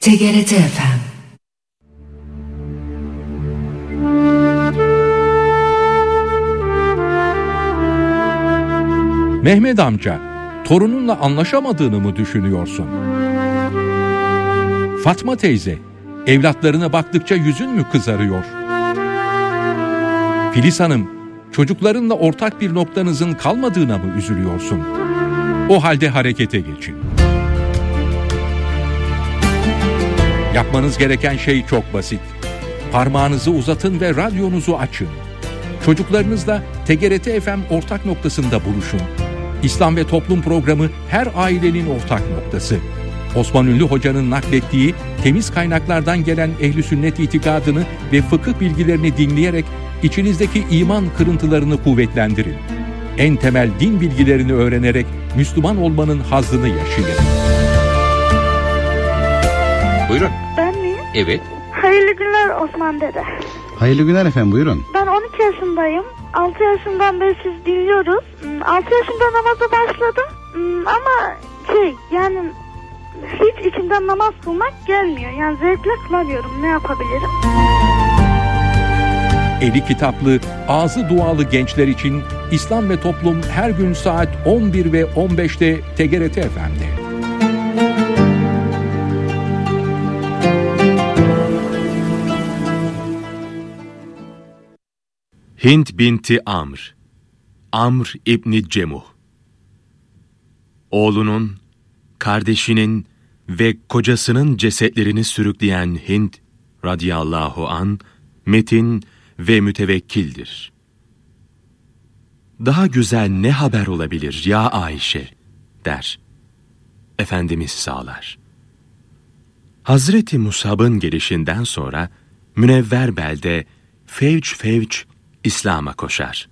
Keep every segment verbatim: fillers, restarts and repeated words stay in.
T G R T F M. Mehmet amca, torununla anlaşamadığını mı düşünüyorsun? Fatma teyze, evlatlarına baktıkça yüzün mü kızarıyor? Filiz Hanım, çocuklarınla ortak bir noktanızın kalmadığına mı üzülüyorsun? O halde harekete geçin. Yapmanız gereken şey çok basit. Parmağınızı uzatın ve radyonuzu açın. Çocuklarınızla T G R T F M ortak noktasında buluşun. İslam ve Toplum programı her ailenin ortak noktası. Osman Ünlü Hoca'nın naklettiği temiz kaynaklardan gelen ehli sünnet itikadını ve fıkıh bilgilerini dinleyerek içinizdeki iman kırıntılarını kuvvetlendirin. En temel din bilgilerini öğrenerek Müslüman olmanın hazzını yaşayın. Buyurun. Ben miyim? Evet. Hayırlı günler Osman dede. Hayırlı günler efendim, buyurun. Ben on iki yaşındayım. altı yaşından beri siz dinliyoruz. altı yaşında namaza başladım. Ama şey yani hiç içimden namaz kılmak gelmiyor. Yani zevkle kılamıyorum. Ne yapabilirim? Eli kitaplı, ağzı dualı gençler için İslam ve Toplum her gün saat on bir ve on beşte T G R T F M'de. Hint binti Amr, Amr İbni Cemuh. Oğlunun, kardeşinin ve kocasının cesetlerini sürükleyen Hint radıyallahu an metin ve mütevekkildir. Daha güzel ne haber olabilir ya Ayşe, der. Efendimiz sağlar. Hazreti Musab'ın gelişinden sonra münevver belde fevç fevç İslam'a koşar.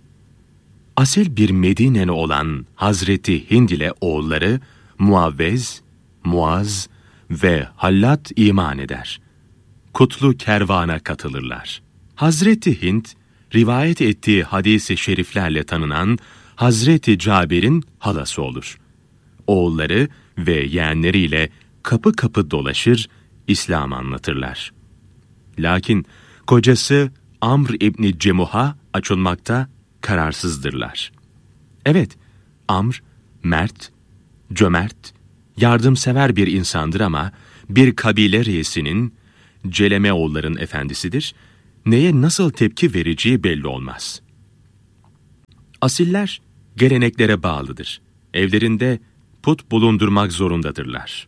Asil bir Medineli olan Hazreti Hind ile oğulları Muavvez, Muaz ve Hallat iman eder. Kutlu kervana katılırlar. Hazreti Hind, rivayet ettiği hadis-i şeriflerle tanınan Hazreti Cabir'in halası olur. Oğulları ve yeğenleriyle kapı kapı dolaşır, İslam anlatırlar. Lakin kocası Amr İbni Cemuh'a açılmakta kararsızdırlar. Evet, Amr, mert, cömert, yardımsever bir insandır ama bir kabile reisinin, Celemeoğulların efendisidir, neye nasıl tepki vereceği belli olmaz. Asiller geleneklere bağlıdır. Evlerinde put bulundurmak zorundadırlar.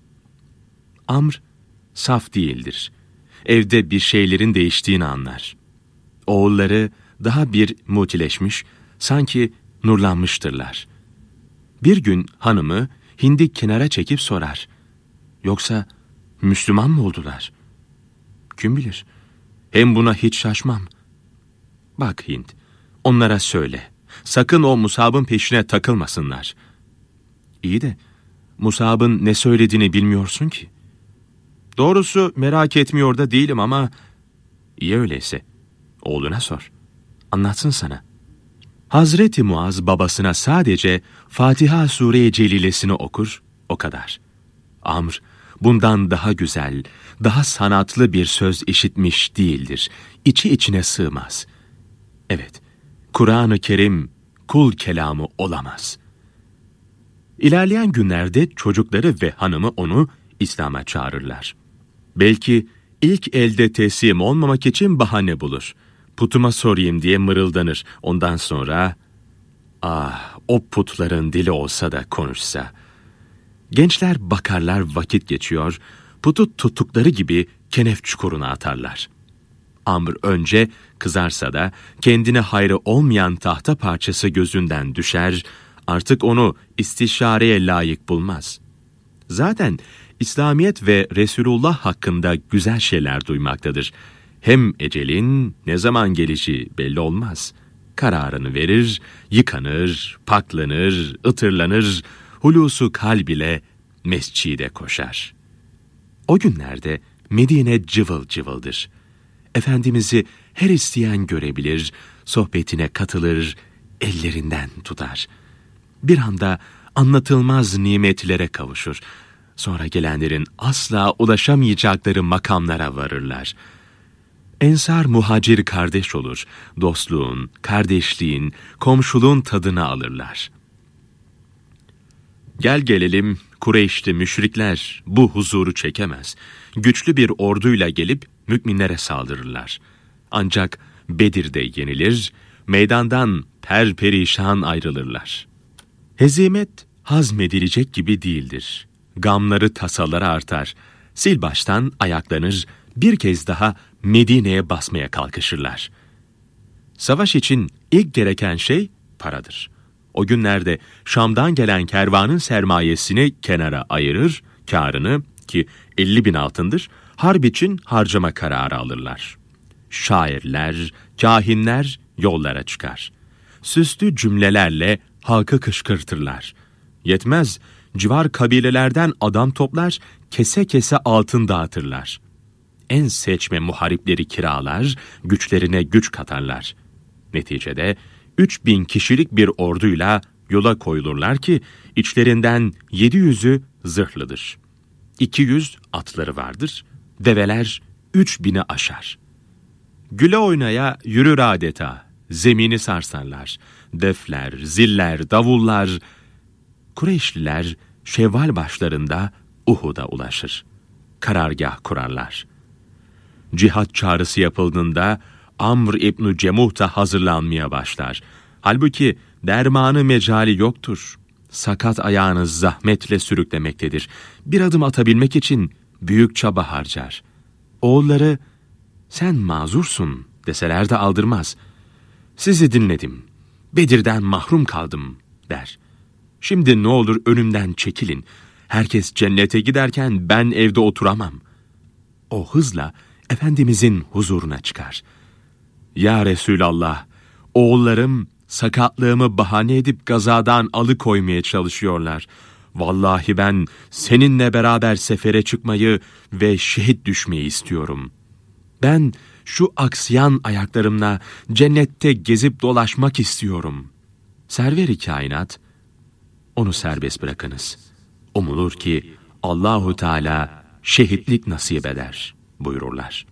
Amr, saf değildir. Evde bir şeylerin değiştiğini anlar. Oğulları daha bir mutileşmiş, sanki nurlanmıştırlar. Bir gün hanımı Hind'i kenara çekip sorar. Yoksa Müslüman mı oldular? Kim bilir? Hem buna hiç şaşmam. Bak Hind, onlara söyle. Sakın o Musab'ın peşine takılmasınlar. İyi de Musab'ın ne söylediğini bilmiyorsun ki. Doğrusu merak etmiyor da değilim ama iyi öyleyse. Oğluna sor. Anlatsın sana. Hazreti Muaz babasına sadece Fatiha Sure-i Celilesini okur, o kadar. Amr, bundan daha güzel, daha sanatlı bir söz işitmiş değildir. İçi içine sığmaz. Evet, Kur'an-ı Kerim kul kelamı olamaz. İlerleyen günlerde çocukları ve hanımı onu İslam'a çağırırlar. Belki ilk elde teslim olmamak için bahane bulur. Putuma sorayım diye mırıldanır. Ondan sonra, ah o putların dili olsa da konuşsa. Gençler bakarlar vakit geçiyor, putu tuttukları gibi kenef çukuruna atarlar. Amr önce kızarsa da kendine hayrı olmayan tahta parçası gözünden düşer, artık onu istişareye layık bulmaz. Zaten İslamiyet ve Resulullah hakkında güzel şeyler duymaktadır. Hem ecelin ne zaman gelişi belli olmaz. Kararını verir, yıkanır, paklanır, ıtırlanır, hulusu kalb ile mescide koşar. O günlerde Medine cıvıl cıvıldır. Efendimiz'i her isteyen görebilir, sohbetine katılır, ellerinden tutar. Bir anda anlatılmaz nimetlere kavuşur. Sonra gelenlerin asla ulaşamayacakları makamlara varırlar. Ensar muhacir kardeş olur, dostluğun, kardeşliğin, komşuluğun tadını alırlar. Gel gelelim Kureyşli müşrikler bu huzuru çekemez. Güçlü bir orduyla gelip müminlere saldırırlar. Ancak Bedir'de yenilir, meydandan perperişan ayrılırlar. Hezimet hazmedilecek gibi değildir. Gamları tasaları artar. Sil baştan ayaklanır, bir kez daha Medine'ye basmaya kalkışırlar. Savaş için ilk gereken şey paradır. O günlerde Şam'dan gelen kervanın sermayesini kenara ayırır, kârını ki elli bin altındır, harp için harcama kararı alırlar. Şairler, kâhinler yollara çıkar. Süslü cümlelerle halkı kışkırtırlar. Yetmez, civar kabilelerden adam toplar, kese kese altın dağıtırlar. En seçme muharipleri kiralar, güçlerine güç katarlar. Neticede üç bin kişilik bir orduyla yola koyulurlar ki içlerinden yedi yüzü zırhlıdır. iki yüz atları vardır, develer üç bini aşar. Güle oynaya yürür adeta, zemini sarsarlar. Defler, ziller, davullar. Kureyşliler Şevval başlarında Uhud'a ulaşır. Karargah kurarlar. Cihat çağrısı yapıldığında Amr İbn-i Cemuh da hazırlanmaya başlar. Halbuki dermanı mecali yoktur. Sakat ayağını zahmetle sürüklemektedir. Bir adım atabilmek için büyük çaba harcar. Oğulları, sen mazursun deseler de aldırmaz. Sizi dinledim, Bedir'den mahrum kaldım der. Şimdi ne olur önümden çekilin. Herkes cennete giderken ben evde oturamam. O hızla Efendimizin huzuruna çıkar. Ya Resulallah, oğullarım sakatlığımı bahane edip gazadan alıkoymaya çalışıyorlar. Vallahi ben seninle beraber sefere çıkmayı ve şehit düşmeyi istiyorum. Ben şu aksayan ayaklarımla cennette gezip dolaşmak istiyorum. Server-i kainat, onu serbest bırakınız. Umulur ki Allahu Teala şehitlik nasip eder buyururlar.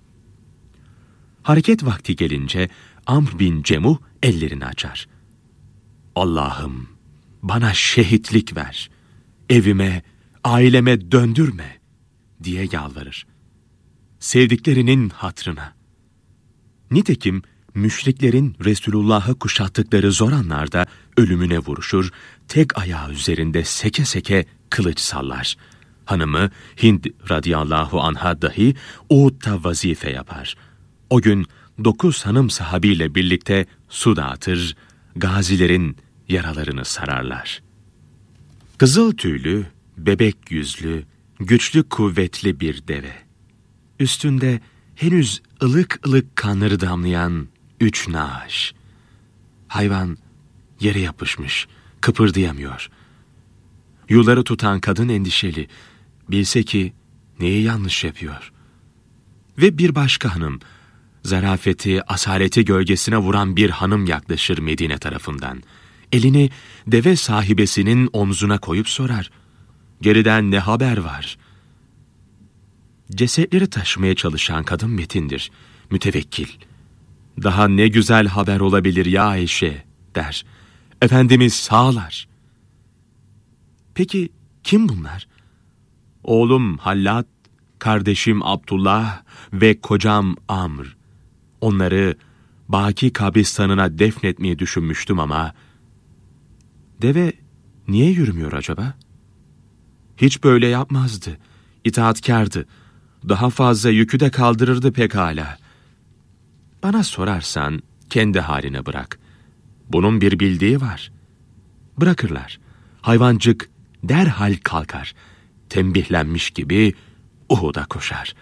Hareket vakti gelince Amr bin Cemuh ellerini açar. Allah'ım bana şehitlik ver, evime, aileme döndürme diye yalvarır. Sevdiklerinin hatrına. Nitekim müşriklerin Resulullah'ı kuşattıkları zor anlarda ölümüne vuruşur, tek ayağı üzerinde seke seke kılıç sallar. Hanımı Hind radıyallahu anha dahi Uhud'da vazife yapar. O gün dokuz hanım sahabiyle birlikte su dağıtır, gazilerin yaralarını sararlar. Kızıl tüylü, bebek yüzlü, güçlü kuvvetli bir deve. Üstünde henüz ılık ılık kanları damlayan üç naaş. Hayvan yere yapışmış, kıpırdayamıyor. Yuları tutan kadın endişeli, bilse ki neyi yanlış yapıyor. Ve bir başka hanım, zarafeti, asaleti gölgesine vuran bir hanım yaklaşır Medine tarafından. Elini deve sahibesinin omzuna koyup sorar. Geriden ne haber var? Cesetleri taşımaya çalışan kadın Metin'dir, mütevekkil. Daha ne güzel haber olabilir ya Ayşe der. Efendimiz sağlar. Peki kim bunlar? Oğlum Hallat, kardeşim Abdullah ve kocam Amr. Onları Baki kabristanına defnetmeyi düşünmüştüm ama... Deve niye yürümüyor acaba? Hiç böyle yapmazdı. İtaatkârdı. Daha fazla yükü de kaldırırdı pekala. Bana sorarsan kendi haline bırak. Bunun bir bildiği var. Bırakırlar. Hayvancık derhal kalkar. Tembihlenmiş gibi Uhud'a koşar.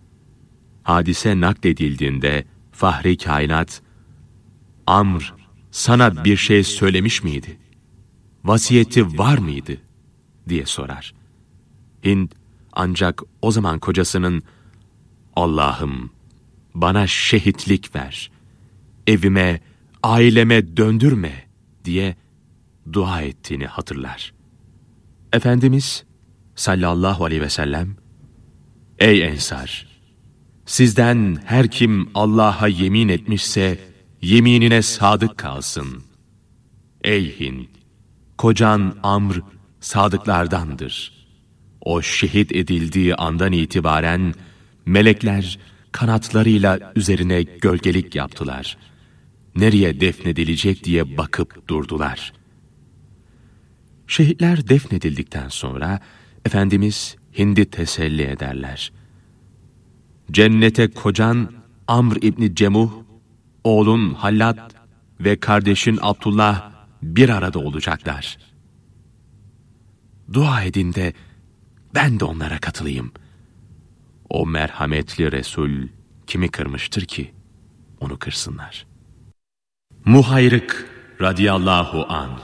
Hadise nakledildiğinde Fahri Kainat, Amr sana bir şey söylemiş miydi? Vasiyeti var mıydı? diye sorar. Hind ancak o zaman kocasının Allah'ım bana şehitlik ver, evime, aileme döndürme diye dua ettiğini hatırlar. Efendimiz sallallahu aleyhi ve sellem, "Ey Ensar! Sizden her kim Allah'a yemin etmişse, yeminine sadık kalsın. Ey Hind! Kocan Amr sadıklardandır. O şehit edildiği andan itibaren melekler kanatlarıyla üzerine gölgelik yaptılar. Nereye defnedilecek diye bakıp durdular." Şehitler defnedildikten sonra Efendimiz Hind'i teselli ederler. "Cennete kocan Amr İbni Cemuh, oğlun Hallat ve kardeşin Abdullah bir arada olacaklar. Dua edin de ben de onlara katılayım. O merhametli Resul kimi kırmıştır ki onu kırsınlar." Muhayrık radıyallahu anh.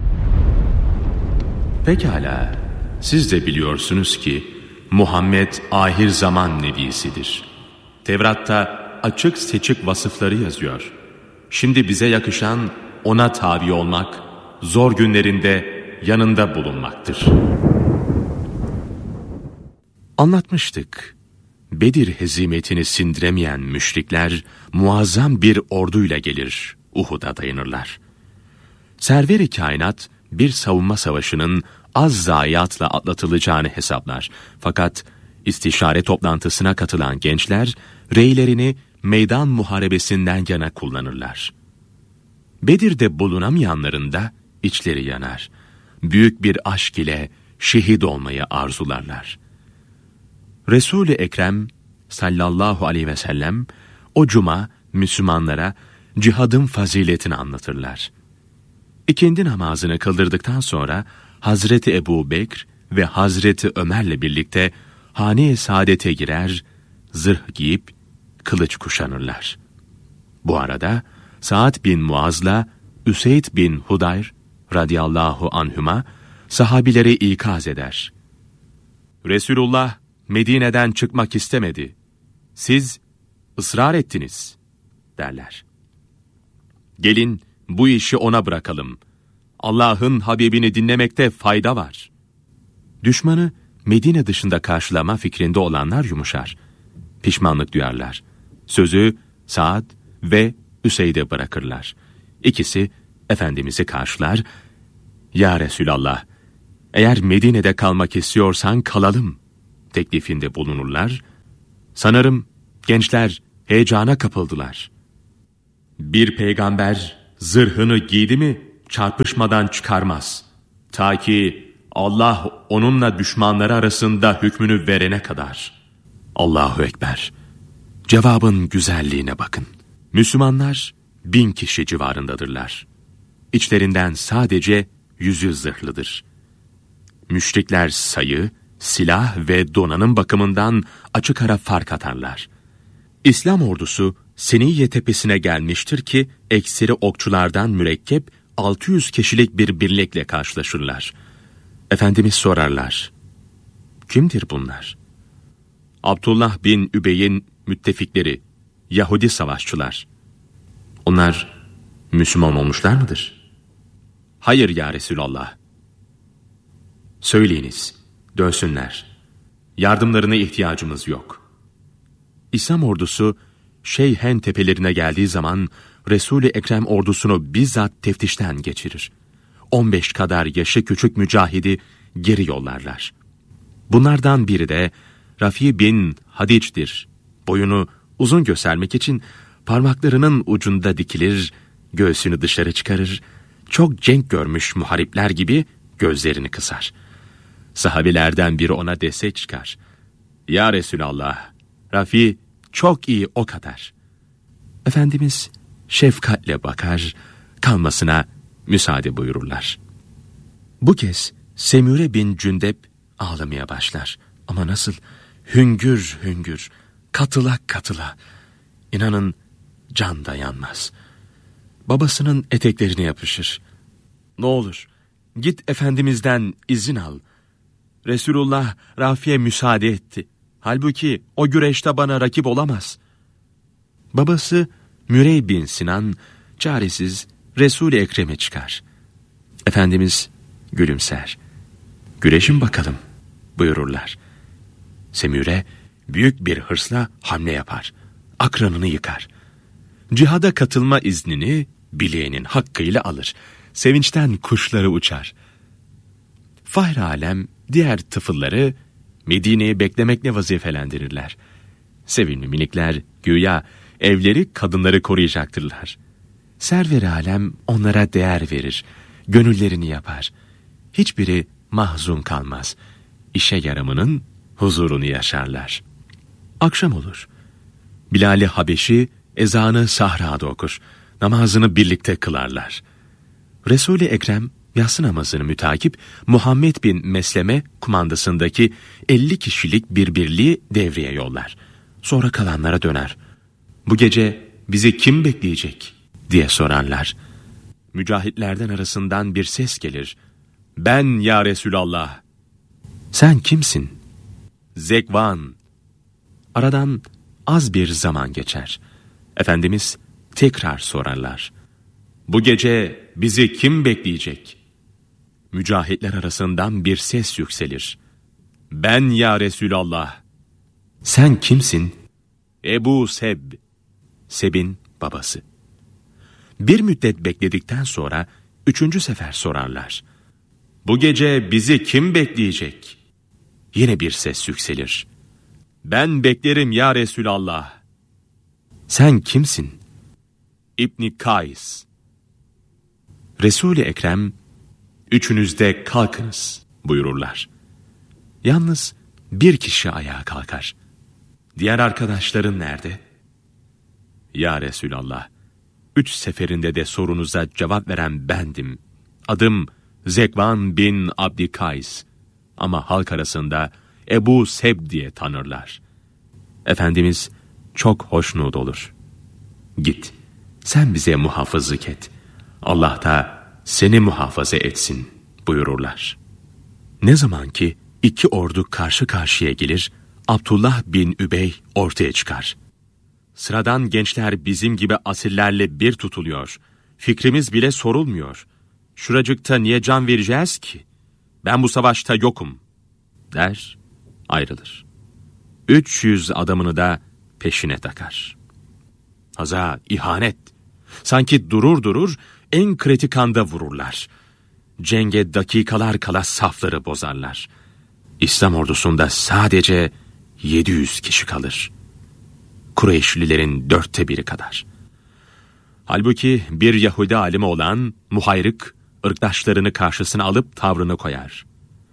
Pekala, siz de biliyorsunuz ki Muhammed ahir zaman nebisidir. Tevrat'ta açık seçik vasıfları yazıyor. Şimdi bize yakışan ona tabi olmak, zor günlerinde yanında bulunmaktır. Anlatmıştık. Bedir hezimetini sindiremeyen müşrikler muazzam bir orduyla gelir, Uhud'a dayanırlar. Server-i kainat bir savunma savaşının az zayiatla atlatılacağını hesaplar. Fakat istişare toplantısına katılan gençler reylerini meydan muharebesinden yana kullanırlar. Bedir'de bulunamayanların da içleri yanar. Büyük bir aşk ile şehit olmayı arzularlar. Resul-i Ekrem sallallahu aleyhi ve sellem o cuma Müslümanlara cihadın faziletini anlatırlar. İkindi namazını kıldırdıktan sonra Hazreti Ebu Bekr ve Hazreti Ömer'le birlikte hane-i saadete girer, zırh giyip kılıç kuşanırlar. Bu arada Sa'd bin Muaz'la Üseyd bin Hudayr radıyallahu anhüma sahabileri ikaz eder. "Resulullah Medine'den çıkmak istemedi. Siz ısrar ettiniz," derler. "Gelin bu işi ona bırakalım. Allah'ın Habibini dinlemekte fayda var." Düşmanı Medine dışında karşılama fikrinde olanlar yumuşar. Pişmanlık duyarlar. Sözü Sa'd ve Üseyd'e bırakırlar. İkisi Efendimiz'i karşılar. "Ya Resulallah, eğer Medine'de kalmak istiyorsan kalalım," teklifinde bulunurlar. Sanırım gençler heyecana kapıldılar. Bir peygamber zırhını giydi mi çarpışmadan çıkarmaz. Ta ki Allah onunla düşmanları arasında hükmünü verene kadar. Allahu Ekber. Cevabın güzelliğine bakın. Müslümanlar bin kişi civarındadırlar. İçlerinden sadece yüzü zırhlıdır. Müşrikler sayı, silah ve donanım bakımından açık ara fark atarlar. İslam ordusu Seniyye tepesine gelmiştir ki ekseri okçulardan mürekkep altı yüz kişilik bir birlikle karşılaşırlar. Efendimiz sorarlar. "Kimdir bunlar?" "Abdullah bin Übey'in müttefikleri, Yahudi savaşçılar." "Onlar Müslüman olmuşlar mıdır?" "Hayır ya Resulallah." "Söyleyiniz, dönsünler. Yardımlarına ihtiyacımız yok." İslam ordusu Şeyhen tepelerine geldiği zaman Resul-i Ekrem ordusunu bizzat teftişten geçirir. on beş kadar yaşı küçük mücahidi geri yollarlar. Bunlardan biri de Rafi bin Hadic'dir. Boyunu uzun göstermek için parmaklarının ucunda dikilir, göğsünü dışarı çıkarır, çok cenk görmüş muharipler gibi gözlerini kısar. Sahabilerden biri ona destek çıkar. "Ya Resulallah, Rafi çok iyi ok atar." Efendimiz şefkatle bakar, kalmasına müsaade buyururlar. Bu kez Semure bin Cündep ağlamaya başlar. Ama nasıl? Hüngür hüngür, katıla katıla. İnanın can dayanmaz. Babasının eteklerine yapışır. "Ne olur, git Efendimiz'den izin al. Resulullah Rafi'ye müsaade etti. Halbuki o güreşte bana rakip olamaz." Babası Mürey bin Sinan çaresiz Resul-i Ekrem'e çıkar. Efendimiz gülümser. "Güreşin bakalım." buyururlar. Semüre büyük bir hırsla hamle yapar. Akranını yıkar. Cihada katılma iznini bileğinin hakkıyla alır. Sevinçten kuşları uçar. Fahri alem diğer tıfılları Medine'yi beklemekle vazifelendirirler. Sevimli minikler güya evleri kadınları koruyacaktırlar. Server-i alem onlara değer verir, gönüllerini yapar. Hiçbiri mahzun kalmaz. İşe yaramının huzurunu yaşarlar. Akşam olur. Bilal-i Habeşi ezanı sahrada okur. Namazını birlikte kılarlar. Resul-i Ekrem yatsı namazını mütakip Muhammed bin Mesleme kumandasındaki elli kişilik bir birliği devreye yollar. Sonra kalanlara döner. Bu gece bizi kim bekleyecek diye sorarlar. Mücahitlerden arasından bir ses gelir. Ben ya Resulallah. Sen kimsin? Zekvan. Aradan az bir zaman geçer. Efendimiz tekrar sorarlar. Bu gece bizi kim bekleyecek? Mücahitler arasından bir ses yükselir. Ben ya Resulallah. Sen kimsin? Ebu Seb. Seb'in babası. Bir müddet bekledikten sonra üçüncü sefer sorarlar. Bu gece bizi kim bekleyecek? Yine bir ses yükselir. Ben beklerim ya Resulallah. Sen kimsin? İbn Kays. Resul-i Ekrem, üçünüz de kalkınız buyururlar. Yalnız bir kişi ayağa kalkar. Diğer arkadaşların nerede? Ya Resulallah, üç seferinde de sorunuza cevap veren bendim. Adım Zekvan bin Abdikays. Ama halk arasında Ebu Seb diye tanırlar. Efendimiz çok hoşnut olur. Git, sen bize muhafızlık et. Allah da seni muhafaza etsin buyururlar. Ne zaman ki iki ordu karşı karşıya gelir, Abdullah bin Übey ortaya çıkar. Sıradan gençler bizim gibi asillerle bir tutuluyor. Fikrimiz bile sorulmuyor. Şuracıkta niye can vereceğiz ki? Ben bu savaşta yokum der, ayrılır. Üç yüz adamını da peşine takar. Haza ihanet. Sanki durur durur en kritik anda vururlar. Cenge dakikalar kala safları bozarlar. İslam ordusunda sadece yedi yüz kişi kalır. Kureyşlilerin dörtte biri kadar. Halbuki bir Yahudi alimi olan Muhayrık, ırktaşlarını karşısına alıp tavrını koyar.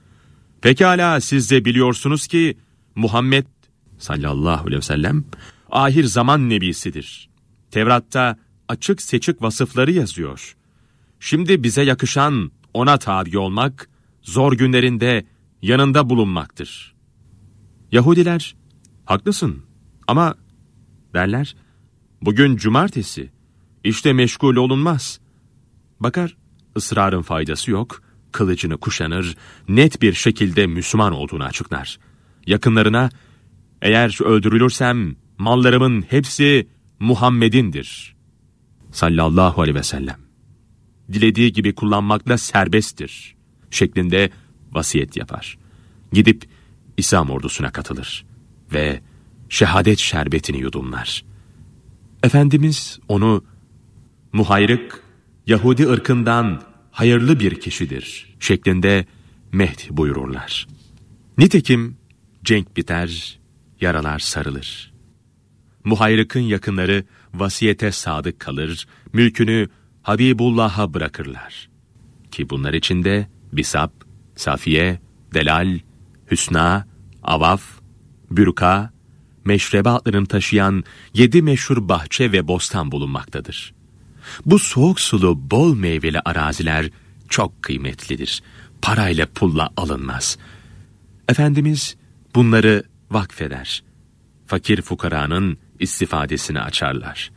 Pekala siz de biliyorsunuz ki Muhammed sallallahu aleyhi ve sellem ahir zaman nebisidir. Tevrat'ta açık seçik vasıfları yazıyor. Şimdi bize yakışan ona tabi olmak, zor günlerinde yanında bulunmaktır. Yahudiler, haklısın ama derler, bugün cumartesi, işte meşgul olunmaz. Bakar, ısrarın faydası yok, kılıcını kuşanır, net bir şekilde Müslüman olduğunu açıklar. Yakınlarına, eğer öldürülürsem mallarımın hepsi Muhammed'indir sallallahu aleyhi ve sellem. Dilediği gibi kullanmakla serbesttir şeklinde vasiyet yapar. Gidip İslam ordusuna katılır ve şehadet şerbetini yudumlar. Efendimiz onu Muhayrık, Yahudi ırkından hayırlı bir kişidir şeklinde mehd buyururlar. Nitekim cenk biter, yaralar sarılır. Muhayrık'ın yakınları vasiyete sadık kalır, mülkünü Habibullah'a bırakırlar. Ki bunlar içinde Bisab, Safiye, Delal, Hüsna, Avaf, Bürka, Meşrebe adlarını taşıyan yedi meşhur bahçe ve bostan bulunmaktadır. Bu soğuk sulu, bol meyveli araziler çok kıymetlidir. Parayla pulla alınmaz. Efendimiz bunları vakfeder. Fakir fukaranın istifadesini açarlar.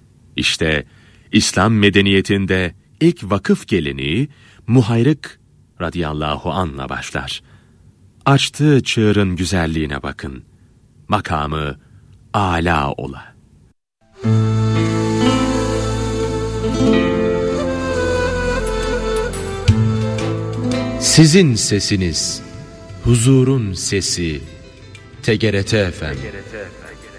İşte İslam medeniyetinde ilk vakıf geleneği Muhayrık radıyallahu anh'la başlar. Açtığı çığırın güzelliğine bakın. Makamı âlâ ola. Sizin sesiniz Huzurun sesi T G R T F M.